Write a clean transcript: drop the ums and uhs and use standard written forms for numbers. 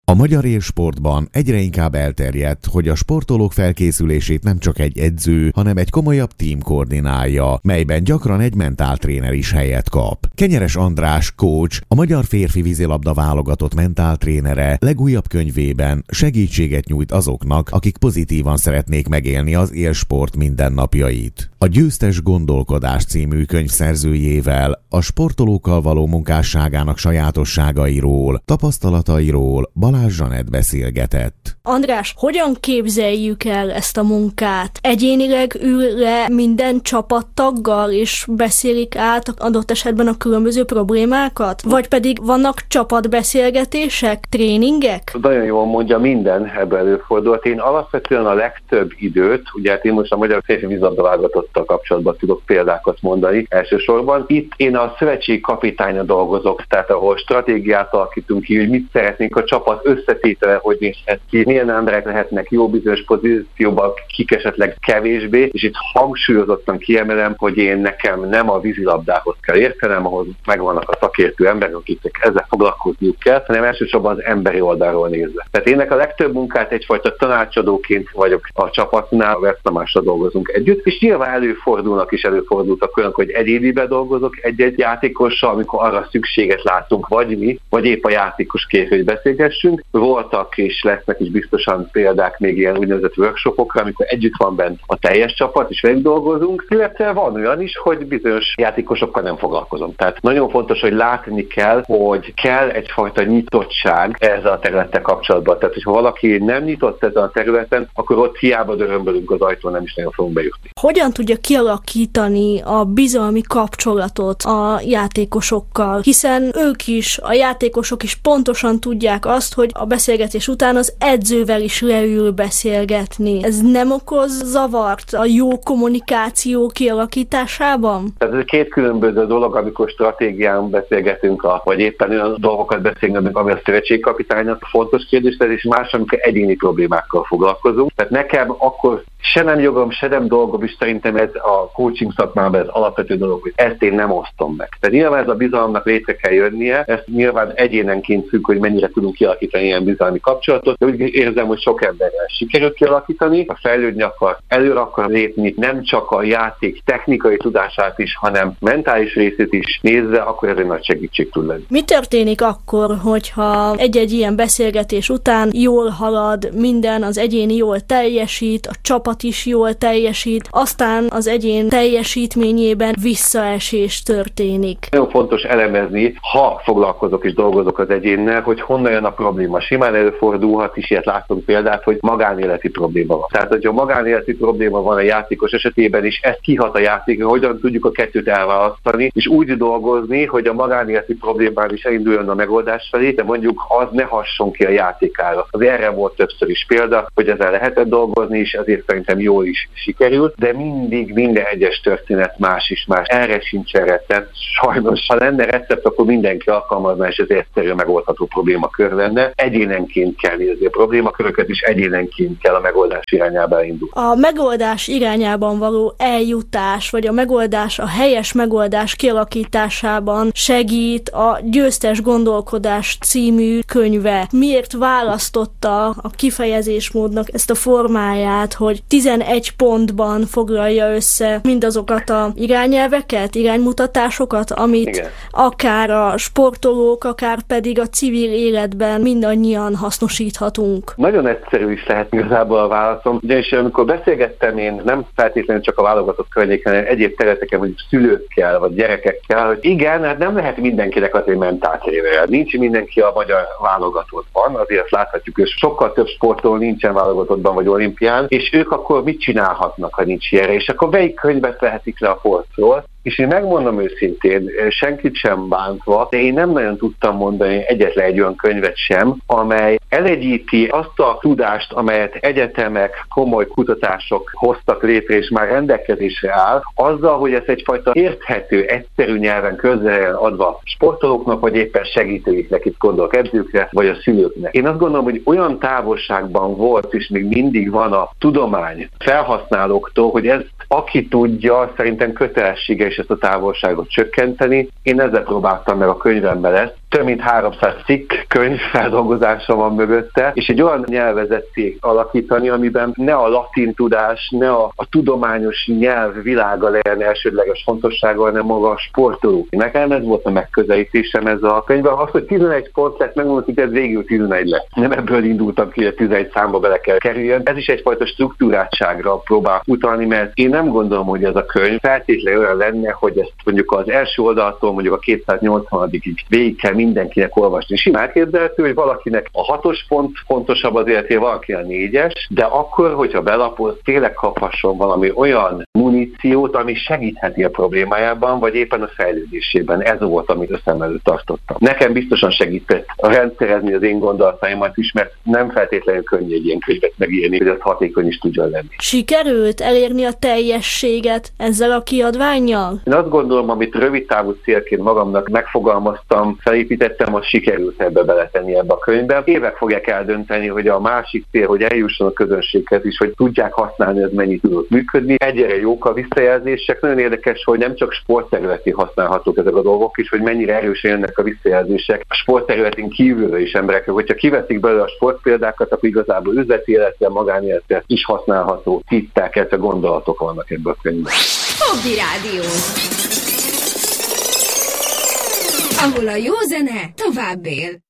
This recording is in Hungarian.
A magyar élsportban egyre inkább elterjedt, hogy a sportolók felkészülését nem csak egy edző, hanem egy komolyabb tím koordinálja, melyben gyakran egy mentáltréner is helyet kap. Kenyeres András coach, a magyar férfi vízilabda válogatott mentáltrénere legújabb könyvében segítséget nyújt azoknak, akik pozitívan szeretnék megélni az élsport mindennapjait. A Győztes gondolkodás című könyv szerzőjével a sportolókkal való munkásságának sajátosságairól, tapasztalatairól Balázs Zsanett beszélgetett. András, hogyan képzeljük el ezt a munkát? Egyénileg ül le minden csapattaggal, és beszélik át adott esetben a különböző problémákat? Vagy pedig vannak csapatbeszélgetések, tréningek? Nagyon jól mondja, minden ebből előfordult. Én alapvetően a legtöbb időt, ugye én most a magyar férfi vízilabda válogatottal kapcsolatban tudok példákat mondani elsősorban. Itt én a szövetségi kapitányra dolgozok, tehát ahol stratégiát alakítunk ki, hogy mit szeretnénk a csapat összetétele, hogy nézhet ki, milyen emberek lehetnek jó bizonyos pozícióban, kik esetleg kevésbé, és itt hangsúlyozottan kiemelem, hogy nekem nem a vízilabdához kell értenem, ahhoz megvannak a szakértő emberek, akiknek ezzel foglalkozniuk kell, hanem elsősorban az emberi oldalról nézve. Tehát énnek a legtöbb munkát egyfajta tanácsadóként vagyok a csapatnál, a Vesztamásra dolgozunk együtt, és nyilván előfordultak olyanok, hogy egyéniben dolgozok egy-egy játékossal, amikor arra szükséget látunk, vagy mi, vagy épp a játékos kér, hogy beszélgessünk. Voltak és lesznek is biztosan példák még ilyen úgynevezett workshopokra, amikor együtt van bent a teljes csapat, és velük dolgozunk, illetve van olyan is, hogy bizonyos játékosokkal nem foglalkozom. Tehát nagyon fontos, hogy látni kell, hogy kell egyfajta nyitottság ezzel a területtel kapcsolatban. Tehát, hogyha valaki nem nyitott ezen a területen, akkor ott hiába dörömbölünk az ajtón, nem is nagyon fogunk bejutni. Hogyan tudja kialakítani a bizalmi kapcsolatot a játékosokkal? Hiszen a játékosok is pontosan tudják azt, hogy a beszélgetés után az edzővel is leül beszélgetni. Ez nem okoz zavart a jó kommunikáció kialakításában? Tehát ez két különböző dolog, amikor stratégián beszélgetünk, vagy éppen olyan dolgokat beszélgetünk, ami a szövetségkapitánynak fontos kérdés, és más, amikor egyéni problémákkal foglalkozunk. Tehát nekem akkor se nem jogom, se nem dolgom, és szerintem ez a coaching szakmában ez alapvető dolog, hogy ezt én nem osztom meg. Tehát nyilván ez a bizalomnak létre kell jönnie, ez nyilván egyénenként függ, hogy mennyire tudunk kialakítani ilyen bizalmi kapcsolatot, de úgy érzem, hogy sok emberrel sikerült kialakítani, ha fejlődni akar, előre akar lépni, nem csak a játék technikai tudását is, hanem mentális részét is nézve, akkor ez egy nagy segítség tud lenni. Mi történik akkor, hogyha egy-egy ilyen beszélgetés után jól halad minden, az egyéni jól teljesít, a csapat is jól teljesít, aztán az egyén teljesítményében visszaesés történik? Nagyon fontos elemezni, ha foglalkozok és dolgozok az egyénnel, hogy honnan jön a probléma. Simán előfordulhat is, ilyet látunk példát, hogy magánéleti probléma van. Tehát, hogyha magánéleti probléma van a játékos esetében is, ez kihat a játékra, hogyan tudjuk a kettőt elválasztani, és úgy dolgozni, hogy a magánéleti problémán is elinduljon a megoldás felé, de mondjuk az ne hasson ki a játékára. Az erre volt többször is példa, hogy ezzel lehetett dolgozni, és ezért szerintem jól is sikerült, de mindig minden egyes történet más is más. Erre sincsen recept. Sajnos, ha lenne recept, akkor mindenki alkalmazná, és ez egyszerű megoldható problémakör lenne. Egyénenként kell nézni a problémaköröket, és egyénenként kell a megoldás irányába indulni. A megoldás irányában való eljutás, vagy a helyes megoldás kialakításában segít a Győztes gondolkodás című könyve. Miért választotta a kifejezésmódnak ezt a formáját, hogy 11 pontban foglalja össze mindazokat a irányelveket, iránymutatásokat, amit igen, akár a sportolók, akár pedig a civil életben mindannyian hasznosíthatunk? Nagyon egyszerű is lehet igazából a válaszom, ugyanis amikor beszélgettem én nem feltétlenül csak a válogatott környéken, hanem egyéb területeken, hogy szülőkkel, vagy gyerekekkel, hogy igen, hát nem lehet mindenkinek azért mentáltréner. Nincs mindenki a magyar válogatottban, azért láthatjuk, hogy sokkal több sportoló nincsen válogatottban vagy olimpián, és ők akkor mit csinálhatnak, ha nincs ilyenre, és akkor melyik könyvet vehetik le a polcról? És én megmondom őszintén, senkit sem bántva, de én nem nagyon tudtam mondani egyetlen egy olyan könyvet sem, amely elegyíti azt a tudást, amelyet egyetemek, komoly kutatások hoztak létre, és már rendelkezésre áll, azzal, hogy ez egyfajta érthető, egyszerű nyelven közel adva sportolóknak, vagy éppen segítőiknek, itt gondolok edzőkre, vagy a szülőknek. Én azt gondolom, hogy olyan távolságban volt, és még mindig van a tudomány felhasználóktól, hogy ez aki tudja, szerintem kötelessége is ezt a távolságot csökkenteni. Én ezzel próbáltam meg a könyvemben ezt. több mint 300 cikk, könyv feldolgozása van mögötte, és egy olyan nyelvezetét alakítani, amiben ne a latin tudás, ne a tudományos nyelv világa legyen elsődleges fontossága, hanem maga a sportoló. Nekem ez volt a megközelítésem ez a könyvben. Az, hogy 11 pont lett, megmondtuk, hogy ez végül 11 lett. Nem ebből indultam ki, hogy 11 számba bele kell kerüljön. Ez is egyfajta struktúrátságra próbál utalni, mert én nem gondolom, hogy ez a könyv feltétlenül olyan lenne, hogy ezt mondjuk az első oldaltól mondjuk a 280-ig végig kell mindenkinek olvasni. Simán képzelhető, hogy valakinek a 6-os pont fontosabb az életében, valaki a 4-es, de akkor, hogyha belapoz, tényleg kaphasson valami olyan muníciót, ami segítheti a problémájában, vagy éppen a fejlődésében. Ez volt, amit a szem előtt tartottam. Nekem biztosan segített rendszerezni az én gondolataimat is, mert nem feltétlenül könnyű egy ilyen könyvet megírni, hogy az hatékony is tudjon lenni. Sikerült elérni a teljességet ezzel a kiadvánnyal? Én azt gondolom, amit rövid távú célként magamnak megfogalmaztam, felépítettem, az sikerült ebbe beletenni ebbe a könyvbe. Évek fogják eldönteni, hogy a másik cél, hogy eljusson a közönséghez is, hogy tudják használni, ez mennyit tudott működni. Egyre jók a visszajelzések. Nagyon érdekes, hogy nem csak sportterületi használhatók ezek a dolgok is, hogy mennyire erősen jönnek a visszajelzések a sportterületén kívülről is emberekre. Hogyha kiveszik belőle a sportpéldákat, akkor igazából üzleti életre, magánéletre is használható tippek, ezek a gondolatok vannak ebben a könyvben. Hobby Rádió, ahol a jó zene tovább él.